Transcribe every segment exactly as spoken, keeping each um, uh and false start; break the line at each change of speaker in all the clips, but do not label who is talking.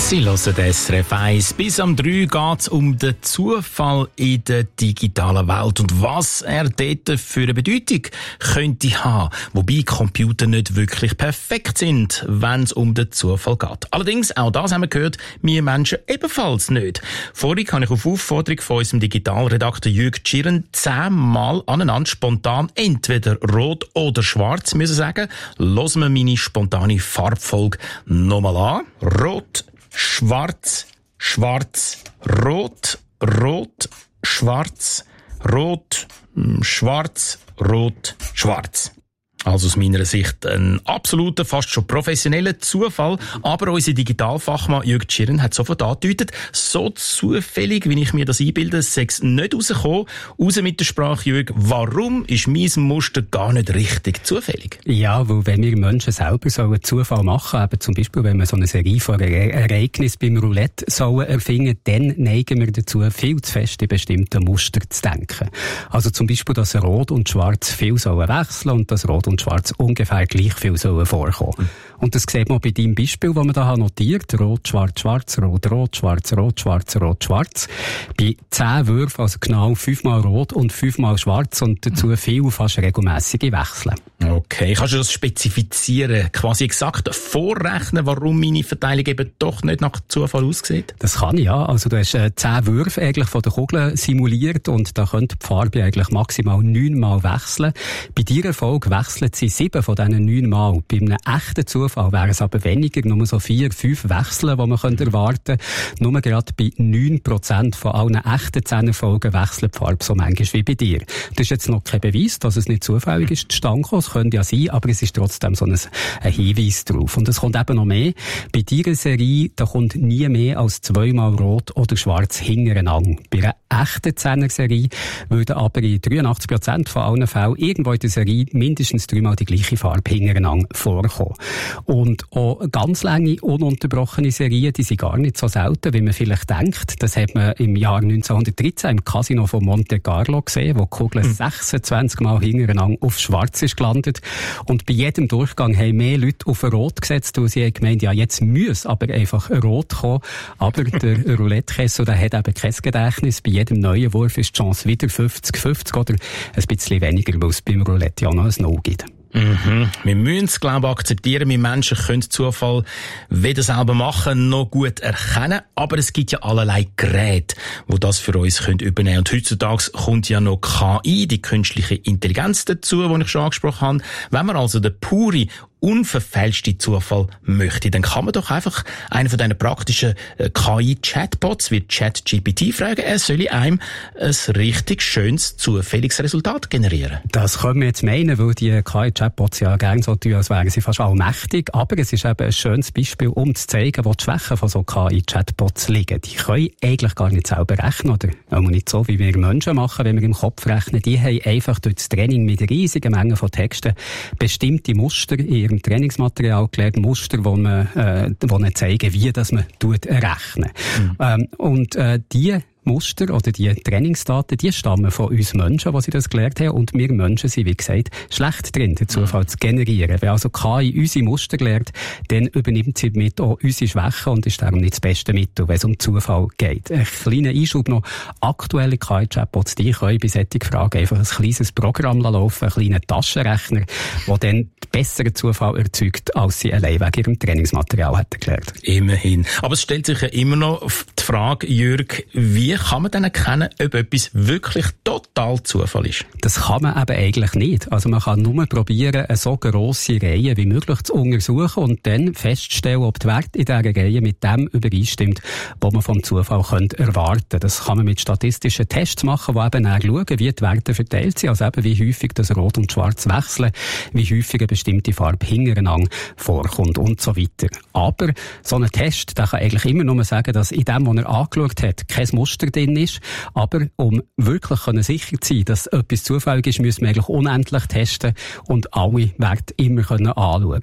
Sie hören S R F eins. Bis am drei geht es um den Zufall in der digitalen Welt und was er dort für eine Bedeutung könnte haben. Wobei Computer nicht wirklich perfekt sind, wenn es um den Zufall geht. Allerdings, auch das haben wir gehört, wir Menschen ebenfalls nicht. Vorhin habe ich auf Aufforderung von unserem Digitalredakteur Jürg Tschirren zehnmal aneinander spontan entweder rot oder schwarz müssen sagen. Hören wir meine spontane Farbfolge nochmal an. Rot, schwarz, schwarz, rot, rot, schwarz, rot, schwarz, rot, schwarz. Also aus meiner Sicht ein absoluter, fast schon professioneller Zufall. Aber unser Digitalfachmann Jürg Tschirren hat sofort angedeutet, so zufällig, wie ich mir das einbilde, sei es nicht rausgekommen. Raus mit der Sprache, Jürg, warum ist mein Muster gar nicht richtig zufällig?
Ja, weil wenn wir Menschen selber so einen Zufall machen, eben zum Beispiel, wenn wir so eine Serie von Ereignissen beim Roulette sollen erfinden, dann neigen wir dazu, viel zu fest in bestimmte Muster zu denken. Also zum Beispiel, dass Rot und Schwarz viel sollen wechseln und dass Rot und Schwarz ungefähr gleich viel sollen vorkommen. Mhm. Und das sieht man bei deinem Beispiel, das man da notiert hat. Rot, Schwarz, Schwarz, Rot, Rot, Schwarz, Rot, Schwarz, Rot, Schwarz. Bei zehn Würfen, also genau fünfmal Rot und fünfmal Schwarz und dazu viel fast regelmässige Wechsel.
Okay, kannst du das spezifizieren? Quasi exakt vorrechnen, warum meine Verteilung eben doch nicht nach Zufall aussieht?
Das kann ich, ja. Also du hast äh, zehn Würfe eigentlich von der Kugel simuliert und da könnte die Farbe eigentlich maximal neunmal wechseln. Bei deiner Erfolg wechseln sie sieben von diesen neunmal. Bei einem echten Zufall wären es aber weniger, nur so vier, fünf Wechseln, die man könnte erwarten könnte. Nur gerade bei neun Prozent von allen echten Zehnerfolgen wechselt die Farbe so manchmal wie bei dir. Das ist jetzt noch kein Beweis, dass es nicht zufällig ist, zustande gekommen. Es könnte ja sein, aber es ist trotzdem so ein, ein Hinweis drauf. Und es kommt eben noch mehr. Bei deiner Serie, da kommt nie mehr als zweimal Rot oder Schwarz hintereinander. Bei einer echten Zehner-Serie würden aber in dreiundachtzig Prozent von allen Fällen irgendwo in der Serie mindestens dreimal die gleiche Farbe hintereinander vorkommen. Und auch ganz lange, ununterbrochene Serien, die sind gar nicht so selten, wie man vielleicht denkt. Das hat man im Jahr neunzehnhundertdreizehn im Casino von Monte Carlo gesehen, wo die Kugel mhm. sechsundzwanzig Mal hintereinander auf Schwarz ist gelandet. Und bei jedem Durchgang haben mehr Leute auf Rot gesetzt, weil sie haben gemeint, ja, jetzt muss aber einfach Rot kommen. Aber der Roulette-Kessel, der hat eben kein Gedächtnis. Bei jedem neuen Wurf ist die Chance wieder fünfzig fünfzig oder ein bisschen weniger, weil es beim Roulette ja noch ein No gibt.
Mhm. Wir müssen es, glaube ich, akzeptieren. Wir Menschen können Zufall weder selber machen, noch gut erkennen. Aber es gibt ja allerlei Geräte, die das für uns können übernehmen können. Und heutzutage kommt ja noch K I, die künstliche Intelligenz dazu, die ich schon angesprochen habe. Wenn man also den pure, unverfälschte Zufall möchte, dann kann man doch einfach einen von diesen praktischen K I-Chatbots wie ChatGPT fragen, er soll einem ein richtig schönes, zufälliges Resultat generieren.
Das können wir jetzt meinen, weil die K I-Chatbots ja gerne so tun, als wären sie fast allmächtig. Aber es ist eben ein schönes Beispiel, um zu zeigen, wo die Schwächen von so K I-Chatbots liegen. Die können eigentlich gar nicht selber rechnen, oder auch nicht so, wie wir Menschen machen, wenn wir im Kopf rechnen. Die haben einfach durch das Training mit riesigen Mengen von Texten bestimmte Muster in ihrem Trainingsmaterial gelernt, Muster, die man, äh, die man zeigen, wie das man tut rechnen. Mhm. Ähm, und äh, die Muster oder die Trainingsdaten, die stammen von uns Menschen, die sie das gelernt haben. Und wir Menschen sind, wie gesagt, schlecht drin, den Zufall mhm. zu generieren. Wenn also K I unsere Muster lernt, dann übernimmt sie mit auch unsere Schwächen und ist darum nicht das beste Mittel, wenn es um Zufall geht. Ein kleiner Einschub noch. Aktuelle K I-Chatbots, die können bei solchen Fragen einfach ein kleines Programm laufen, einen kleinen Taschenrechner, der dann besseren Zufall erzeugt, als sie allein wegen ihrem Trainingsmaterial hätten gelernt.
Immerhin. Aber es stellt sich ja immer noch die Frage, Jürg, wie kann man dann erkennen, ob etwas wirklich total Zufall ist?
Das kann man eben eigentlich nicht. Also man kann nur probieren, eine so grosse Reihe wie möglich zu untersuchen und dann feststellen, ob der Wert in dieser Reihe mit dem übereinstimmt, was man vom Zufall könnte erwarten. Das kann man mit statistischen Tests machen, die eben dann schauen, wie die Werte verteilt sind, also eben wie häufig das Rot und Schwarz wechseln, wie häufig eine bestimmte Farbe hintereinander vorkommt und so weiter. Aber so ein Test, der kann eigentlich immer nur sagen, dass in dem, was er angeschaut hat, kein Muster drin ist. Aber um wirklich sicher zu sein, dass etwas zufällig ist, müssen wir eigentlich unendlich testen und alle Werte immer anschauen können.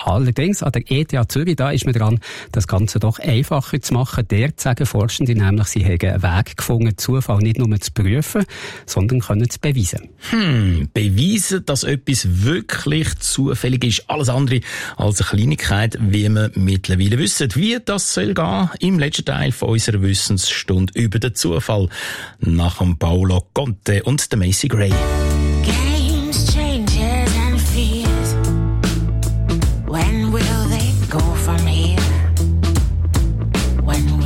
Allerdings an der E T H Zürich, da ist man dran, das Ganze doch einfacher zu machen. Dort sagen Forschende nämlich, sie haben einen Weg gefunden, Zufall nicht nur zu prüfen, sondern können zu beweisen.
Hm, beweisen, dass etwas wirklich zufällig ist. Alles andere als eine Kleinigkeit, wie wir mittlerweile wissen. Wie das soll gehen, im letzten Teil von unserer Wissensstunde über den Zufall. Nach dem Paolo Conte und der Macy Gray.